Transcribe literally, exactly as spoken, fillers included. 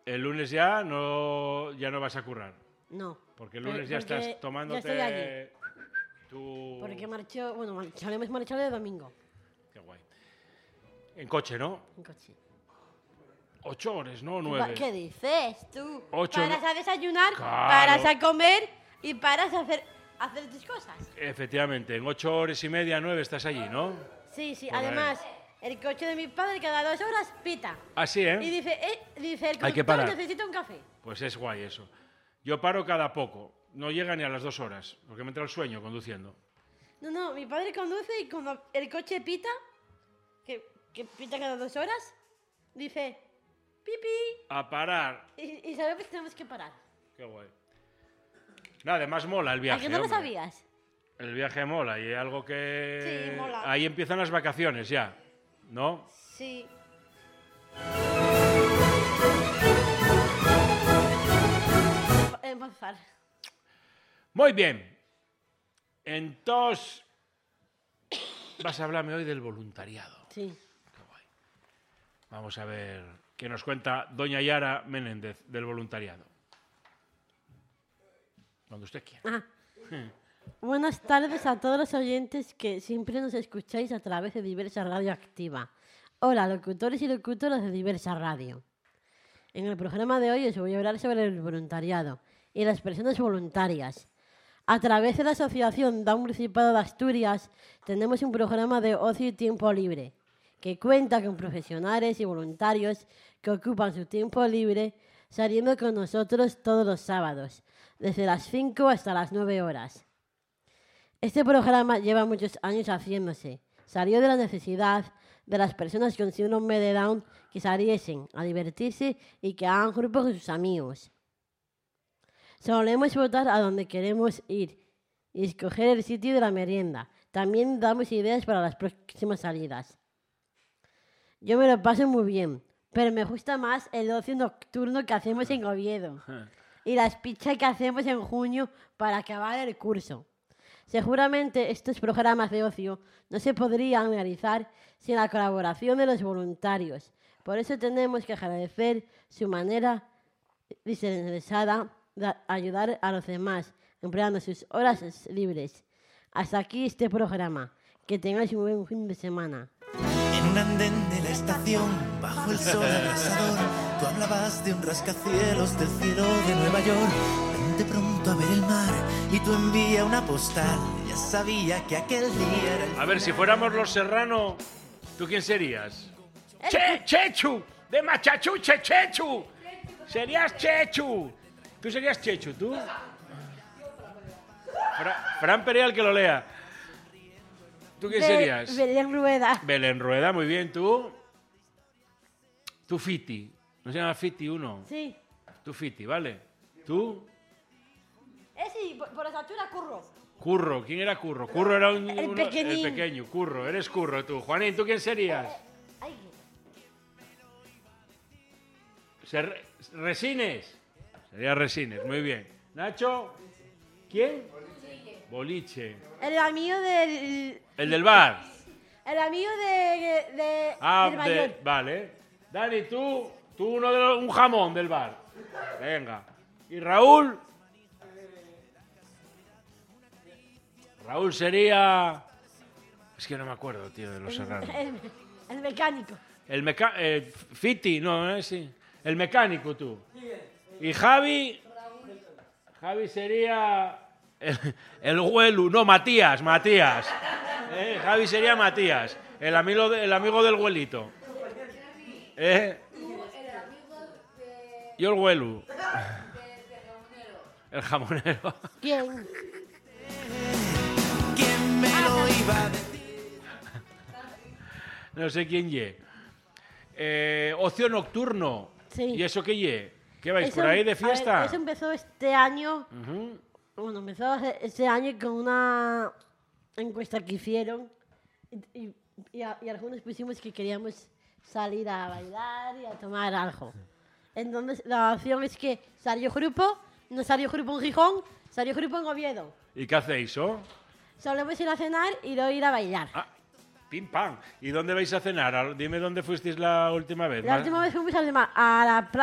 El lunes ya no, ya no vas a currar. No. Porque el lunes Pero- ya porque estás tomándote... ya estoy allí. Tu... Porque marchó, bueno, marcharemos marchar de domingo. Qué guay. En coche, ¿no? En coche. Ocho horas, ¿no? ¿Qué, Nueve. ¿Qué dices tú? Ocho, paras no- a desayunar, Claro. paras a comer y paras a hacer, a hacer tus cosas. Efectivamente, en ocho horas y media, nueve estás allí, ¿no? Sí, sí. Por ahí. Además, el coche de mi padre cada dos horas pita. Así, Y ¿eh? dice, eh, dice, el Hay que conductor parar. necesita un café. Pues es guay eso. Yo paro cada poco. No llega ni a las dos horas, porque me entra el sueño conduciendo. No, no, mi padre conduce y cuando el coche pita, que, que pita cada dos horas, dice, pipi. A parar. Y, y sabemos que tenemos que parar. Qué guay. Nada, además mola el ¿A viaje. que no lo hombre. sabías? El viaje mola y algo que... Sí, mola. Ahí empiezan las vacaciones ya, ¿no? Sí. Empezar. Muy bien. Entonces, vas a hablarme hoy del voluntariado. Sí. Qué guay. Vamos a ver qué nos cuenta doña Yara Menéndez del voluntariado. Cuando usted quiera. Ah. Buenas tardes a todos los oyentes que siempre nos escucháis a través de Diversa Radio Activa. Hola, locutores y locutoras de Diversa Radio. En el programa de hoy os voy a hablar sobre el voluntariado y las personas voluntarias. A través de la Asociación da un Principado de Asturias tenemos un programa de ocio y tiempo libre que cuenta con profesionales y voluntarios que ocupan su tiempo libre saliendo con nosotros todos los sábados, desde las cinco hasta las nueve horas. Este programa lleva muchos años haciéndose. Salió de la necesidad de las personas con síndrome de Down que saliesen a divertirse y que hagan grupos con sus amigos. Solemos votar a donde queremos ir y escoger el sitio de la merienda. También damos ideas para las próximas salidas. Yo me lo paso muy bien, pero me gusta más el ocio nocturno que hacemos en Oviedo y las pizzas que hacemos en junio para acabar el curso. Seguramente estos programas de ocio no se podrían realizar sin la colaboración de los voluntarios. Por eso tenemos que agradecer su manera desinteresada de ayudar a los demás, empleando sus horas libres. Hasta aquí este programa. Que tengáis un buen fin de semana. En un andén de la estación, bajo el sol abrasador, tú hablabas de un rascacielos del cielo de Nueva York. Vente pronto a ver el mar y tú envía una postal. Ya sabía que aquel día era el A ver, si fuéramos los Serrano, ¿tú quién serías? ¡Che, Chechu! ¡De Machachuche, Chechu! Serías Chechu. ¿Tú serías Chechu, tú? Fra- Fran Pereal, que lo lea. ¿Tú quién Be- serías? Belén Rueda. Belén Rueda, muy bien. ¿Tú? Tú Fiti. ¿No se llama Fiti uno? Sí. Tú Fiti, ¿vale? ¿Tú? Eh, sí, por, por la estatura curro. Curro. ¿Quién era Curro? Curro era un, El uno- pequeñín. el pequeño. Curro. Eres Curro, tú. Juanín, ¿tú quién serías? Ay, Ser- Resines. Sería Resines, muy bien. Nacho. ¿Quién? Boliche. el amigo del... El del bar. El amigo de... de Ah, del mayor. de- vale. Dani, tú, tú uno de los- un jamón del bar. Venga. Y Raúl. Raúl sería... Es que no me acuerdo, tío, de los serranos. El, el mecánico. El meca... eh, Fiti, no, no es sí. El mecánico, tú. Y Javi... Javi sería... El, el Huelu, no, Matías, Matías. Eh, Javi sería Matías, el amigo, de- el amigo del Huelito. ¿Eh? Yo el Huelu. El jamonero. ¿Quién? ¿Quién me lo iba a decir? No sé quién ye. Eh, ocio nocturno. Sí. ¿Y eso qué ye? ¿Qué vais Eso- por ahí de a ver, fiesta? eso empezó este año. Ujú. Bueno, empezó hace- este año con una encuesta que hicieron y, y- y a- y algunos pusimos que queríamos salir a bailar y a tomar algo. Entonces la opción es que salió grupo, no salió grupo en Gijón, salió grupo en Oviedo. ¿Y qué hacéis, oh? Solemos ir a cenar y luego ir a bailar. Ah, pim pam. ¿Y dónde vais a cenar? Al- Dime dónde fuisteis la última vez. La Ma- última vez fuimos a, a la